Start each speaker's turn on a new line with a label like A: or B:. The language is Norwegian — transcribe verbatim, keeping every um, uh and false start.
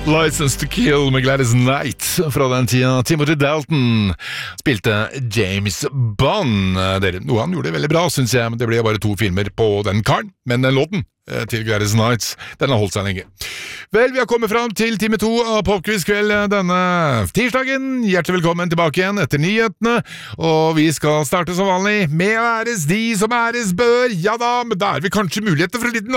A: License to Kill med Gladys Knight fra den tida. Timothy Dalton spilte James Bond. Dere, noe han gjorde veldig bra, synes jeg, men det ble bare to filmer på den karen. Men den låten til Gladys Knight, den har holdt seg lenge. Vel, vi har kommet fram til time to av Popquiz-kveld denne tirsdagen. Hjertelig velkommen tilbake igjen etter nyhetene, og vi skal starte som vanlig med æres de som æres bør. Ja da, men da er vi kanskje muligheter for en liten